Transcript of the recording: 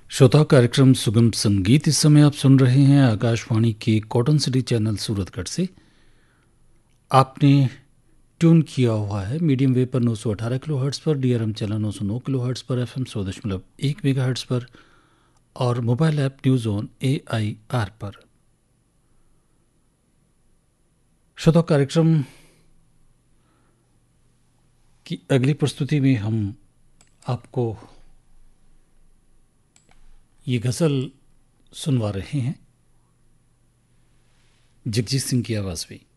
श्रोताओं कार्यक्रम सुगम संगीत इस समय आप सुन रहे हैं आकाशवाणी के कॉटन सिटी चैनल सूरतगढ़ से। आपने ट्यून किया हुआ है मीडियम वेव पर 918 किलो हर्ट्ज़ पर, डीआरएम चैनल 909 किलो हर्ट्ज़ पर, एफएम 100.1 मेगा हर्ट्ज़ पर और mobile app news on AIR पर। श्रोताओं कार्यक्रम की अगली प्रस्तुति में हम आपको ये गज़ल सुनवा रहे हैं जगजीत सिंह की आवाज़ में।